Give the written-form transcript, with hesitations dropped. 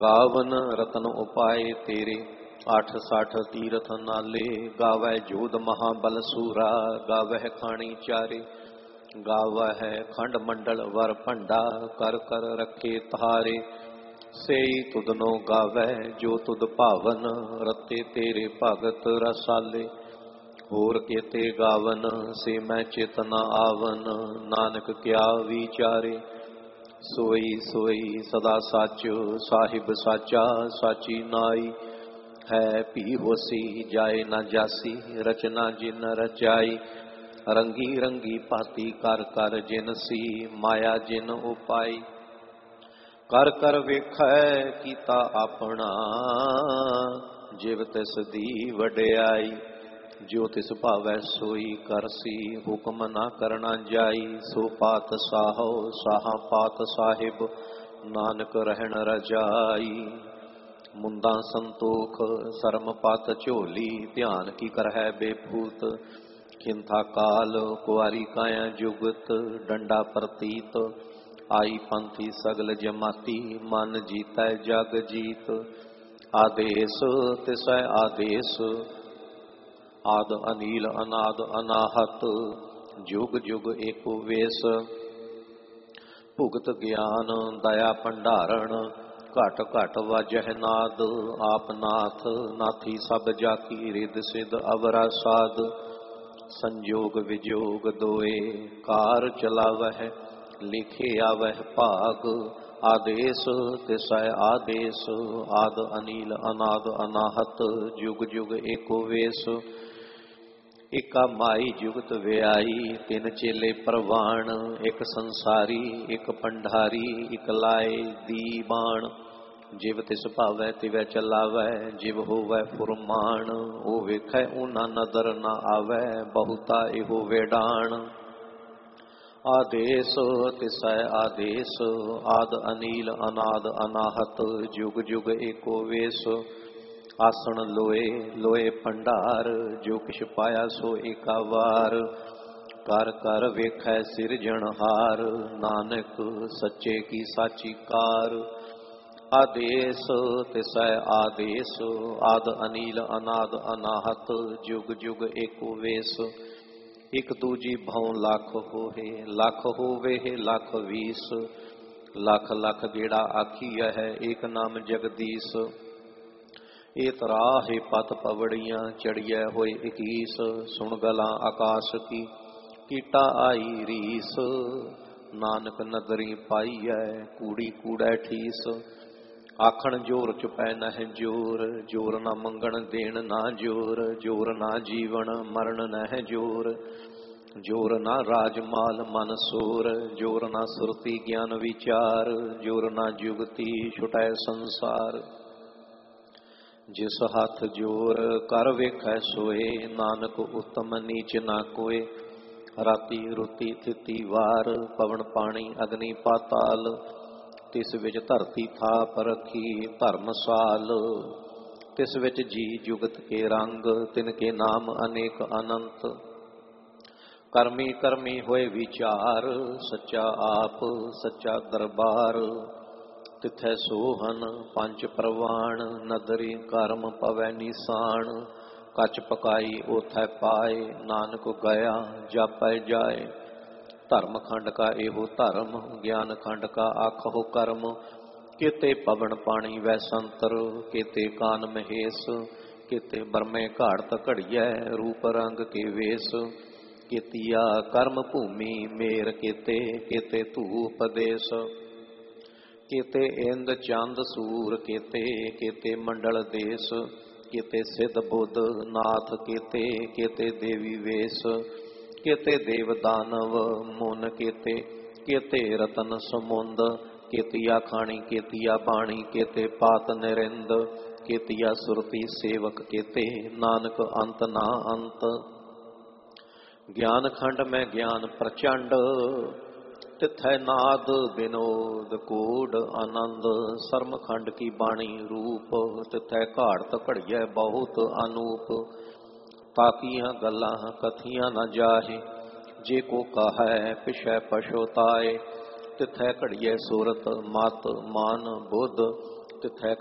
गावन रतन उपाय तेरे 860 तीरथ नाले। गावै जोध महाबल सूरा गावह खाणी चारे। गावह खंड मंडल वर भंडा कर कर रखे तारे। सेई तुदनो गावै जो तुद भावन रते तेरे भगत रसाले। होर केते गावन से मैं चित न आवन नानक क्या विचारे। सोई सोई सदा साच साहिब साचा साची नाई। है पी होसी जाए न जासी रचना जिन रचाई। रंगी रंगी भांति कर कर जिनसी माया जिन उपाई। कर कर वेखै कीता अपना जिव तिस दी वडियाई। जो तिस भावै सोई करसी हुक्म ना करना जाई। सो पात साहो साहा पात साहिब नानक रहन रजाई। मुंदा संतोख सरम पत झोली ध्यान की करहै बेफूत। खिंथा काल कुआरी काया जुगत डंडा प्रतीत। आई पंथी सगल जमाती मन जीतै जग जीत। आदेश तिसै आदेश आद अनील अनाद अनाहत। जुग जुग एको वेश भुगत ज्ञान दया भंडारण। घट घट वाजह नाद आप नाथ नाथी सब जाकी रिद सिद अवरा साध। संजोग विजोग दोए कार चलावह लिखे आवह भाग। आदेश तिसै आदेश आद अनील अनाद अनाहत। जुग जुग एको वेश इका माई जुगत व्याई। तिन चेले प्रवाण एक संसारी एक पंडारी। इक लाए दीवान जिव तिस भावै तिवै चलावै। जिव होवै फुरमान ओ वेखै ऊना नदर न आवै। बहुता इहो वेडान। आदेश तिसै आदेश आद अनील अनाद अनाहत। जुग जुग एको वेश आसन लोए लोए भंडार। जो किछ पाया सो एका वार। कर कर वेखै सिरजणहार नानक सच्चे की साची कार। आदेश तिसै आदेश आद अनील अनाद अनाहत। जुग जुग एको वेश इक दूजी भौं लख होहे लख होवे लख वीस। लख लख गेड़ा आखिया है एक नाम जगदीश। ए तराहे पत पवड़ियां चढ़िया होए इकीस। सुन गला आकाश की कीटा आई रीस। नानक नदरी पाई है कूड़ी कूड़ै ठीस। आखण जोर चुपै नह जोर जोर ना मंगण देण ना जोर। जोर ना जीवन मरण नह जोर। जोर ना राजमाल मन सोर। जोर ना सुरती ज्ञान विचार। जोर ना जुगती छुटै संसार। जिस हाथ जोर कर वेखै सोए नानक उत्तम नीच ना कोय। राती रुती थिती वार पवन पानी अग्नि पाताल। तिस विच धरती थाप रखी धर्मसाल। तिस विच जी जुगत के रंग तिनके नाम अनेक अनंत। करमी करमी होए विचार सच्चा आप सच्चा दरबार। तिथै सोहन पंच प्रवाण नदरी कर्म पवै निशान। कच पकाई ओथै पाए नानक गया जापै जाए। धर्म खंड का एहो धर्म ज्ञान खंड का आखो कर्म। केते पवन पानी वै संतर केते कान महेश। केते बरमे घाड़त घड़ियै रूप रंग के वेश। केतिया कर्म भूमि मेर केते केते धूप देश। केते इंद चंद सूर केते केते मंडल देश। केते सिद्ध बुद्ध नाथ केते केते देवी वेश। केते देव दानव मुन केते केते रतन समुंद। केतिया खाणी केतिया बाणी केते पात निरिंद। केतिया सुरती सेवक केते नानक अंत ना अंत। ज्ञान खंड में ज्ञान प्रचंड तिथै नाद विनोद कूड आनंद। सरम खंड की बाणी रूप तिथै घाड़त घड़ियै बहुत अनूप। ताकियां गल्लां कथियां न जाहे जे को कहै पिछै पछोताए। तिथै घड़ियै सूरत मत मन बुध ਤਿਥੈ